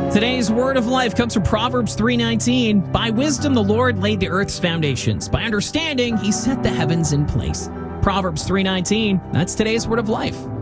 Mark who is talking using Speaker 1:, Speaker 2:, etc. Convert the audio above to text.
Speaker 1: Today's word of life comes from Proverbs 3:19. By wisdom the Lord laid the earth's foundations. By understanding he set the heavens in place. Proverbs 3:19. That's today's word of life.